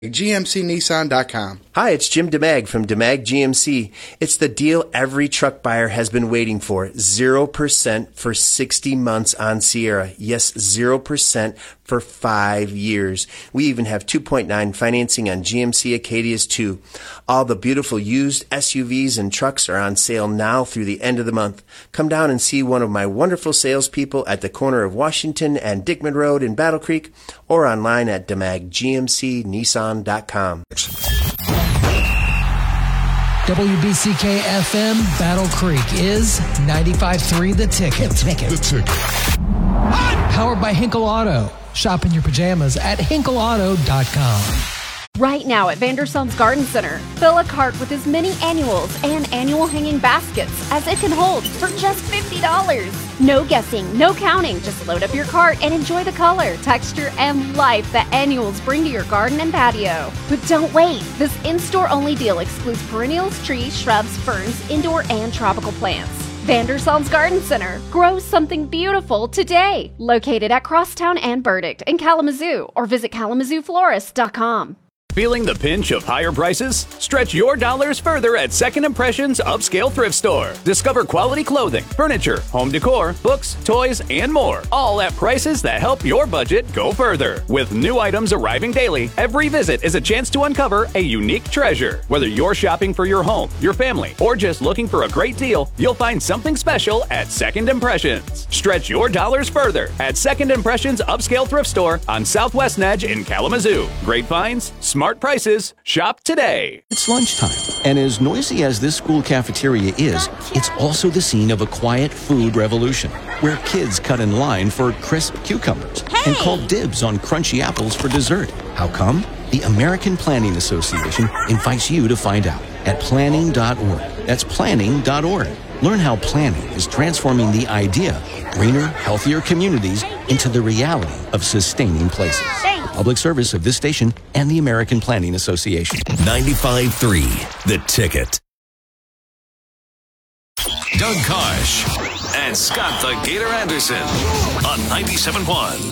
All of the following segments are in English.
GMCNissan.com. Hi, it's Jim DeMag from DeMag GMC. It's the deal every truck buyer has been waiting for. 0% for 60 months on Sierra. Yes, 0% for 5 years. We even have 2.9 financing on GMC Acadias too. All the beautiful used SUVs and trucks are on sale now through the end of the month. Come down and see one of my wonderful salespeople at the corner of Washington and Dickman Road in Battle Creek, or online at DeMagGMCNissan.com. WBCK FM Battle Creek is 95.3 The Ticket. The Ticket. Powered by Hinkle Auto. Shop in your pajamas at hinkleauto.com. Right now at Vanderson's Garden Center, fill a cart with as many annuals and annual hanging baskets as it can hold for just $50. No guessing, no counting. Just load up your cart and enjoy the color, texture, and life that annuals bring to your garden and patio. But don't wait. This in-store only deal excludes perennials, trees, shrubs, ferns, indoor and tropical plants. Vanderson's Garden Center. Grow something beautiful today. Located at Crosstown and Burdick in Kalamazoo, or visit KalamazooFlorist.com. Feeling the pinch of higher prices? Stretch your dollars further at Second Impressions Upscale Thrift Store. Discover quality clothing, furniture, home decor, books, toys, and more. All at prices that help your budget go further. With new items arriving daily, every visit is a chance to uncover a unique treasure. Whether you're shopping for your home, your family, or just looking for a great deal, you'll find something special at Second Impressions. Stretch your dollars further at Second Impressions Upscale Thrift Store on Southwest Nedge in Kalamazoo. Great finds, smart prices. Shop today. It's lunchtime, and as noisy as this school cafeteria is, it's also the scene of a quiet food revolution, where kids cut in line for crisp cucumbers and call dibs on crunchy apples for dessert. How come? The American Planning Association invites you to find out at planning.org. That's planning.org. Learn how planning is transforming the idea of greener, healthier communities into the reality of sustaining places. Public service of this station and the American Planning Association. 95.3 The Ticket. Doug Karsh and Scott the Gator Anderson on 97.1.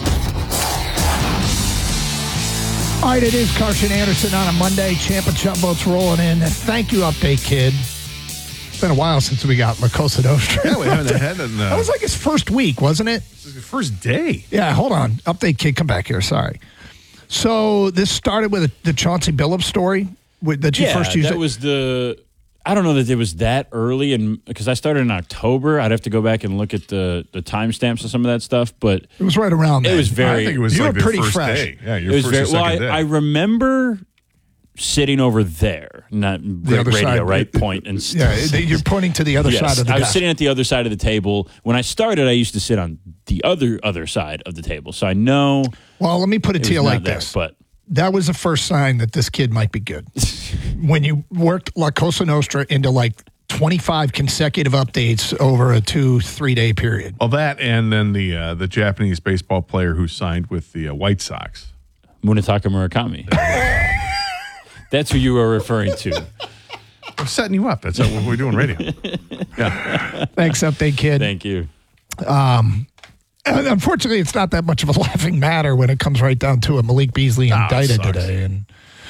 All right, it is Karsh and Anderson on a Monday. Champ and Chump votes rolling in. Thank you, Update Kid. It's been a while since we got La Cosa Nostra. Yeah, we haven't had it. That was like his first week, wasn't it? This is the first day. Yeah, hold on. Update Kid, come back here. Sorry. So this started with the Chauncey Billups story that you first used. Yeah, that was the... I don't know that it was that early, and because I started in October, I'd have to go back and look at the timestamps of some of that stuff. But it was right around then. It was very... I think it was you like were pretty first fresh. Day. Yeah, your first or second day. I remember sitting over there, not the other radio, side, right? Point and yeah, you're pointing to the other side of the I was desk. sitting at the other side of the table. When I started, I used to sit on the other side of the table, so I know. Well, let me put it to you like this. But that was the first sign that this kid might be good. When you worked La Cosa Nostra into like 25 consecutive updates over a 2-3 day period. Well, that and then the Japanese baseball player who signed with the White Sox, Munetaka Murakami. That's who you were referring to. I'm setting you up. That's what we're doing radio. Yeah. Thanks, Update Kid. Thank you. Unfortunately, it's not that much of a laughing matter when it comes right down to it. Malik Beasley indicted today. And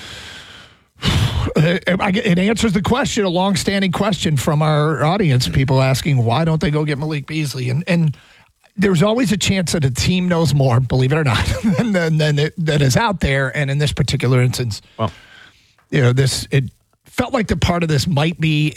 it answers the question, a long-standing question from our audience, people asking, why don't they go get Malik Beasley? And there's always a chance that a team knows more, believe it or not, than that is out there. And in this particular instance, well, it felt like the part of this might be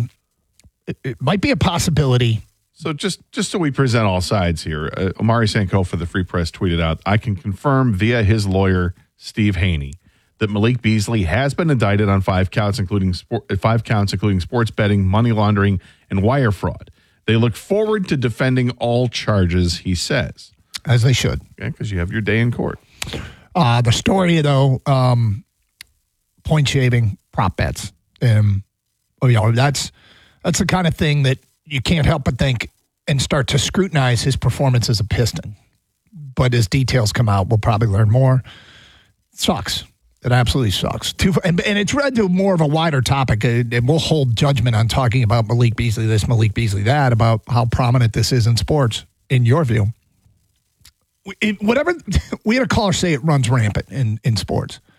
a possibility. So just so we present all sides here, Omari Sankofa for the Free Press tweeted out, I can confirm via his lawyer, Steve Haney, that Malik Beasley has been indicted on 5 counts, including sports betting, money laundering, and wire fraud. They look forward to defending all charges, he says. As they should. Okay, because you have your day in court. The story, though, point shaving, prop bets. That's the kind of thing that you can't help but think and start to scrutinize his performance as a Piston. But as details come out, we'll probably learn more. It sucks. It absolutely sucks. And it's read to more of a wider topic, and we'll hold judgment on talking about Malik Beasley this, Malik Beasley that, about how prominent this is in sports, in your view. We had a caller say it runs rampant in sports.